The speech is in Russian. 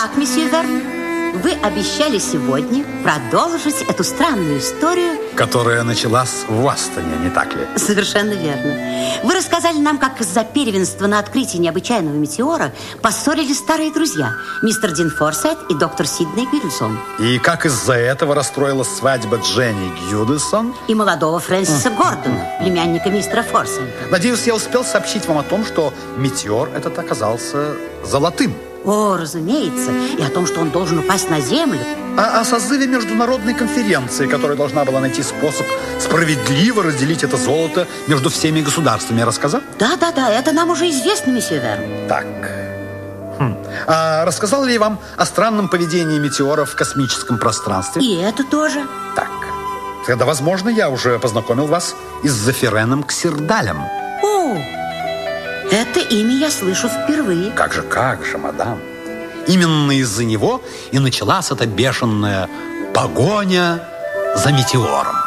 Итак, месье Верн, вы обещали сегодня продолжить эту странную историю, которая началась в Астоне, не так ли? Совершенно верно. Вы рассказали нам, как из-за первенства на открытии необычайного метеора поссорились старые друзья, мистер Дин Форсайт и доктор Сидней Гюдельсон. И как из-за этого расстроилась свадьба Дженни Гюдельсон и молодого Фрэнсиса Гордона, племянника мистера Форсайта. Надеюсь, я успел сообщить вам о том, что метеор этот оказался золотым. О, разумеется, и о том, что он должен упасть на землю. О созыве международной конференции, которая должна была найти способ справедливо разделить это золото между всеми государствами. Я рассказал? Да, это нам уже известно, месье Верн. Так. А рассказал ли я вам о странном поведении метеора в космическом пространстве? И это тоже. Так. Тогда, возможно, я уже познакомил вас и с Зофиреном Ксирдалем. О, это имя я слышу впервые. Как же, мадам. Именно из-за него и началась эта бешеная погоня за метеором.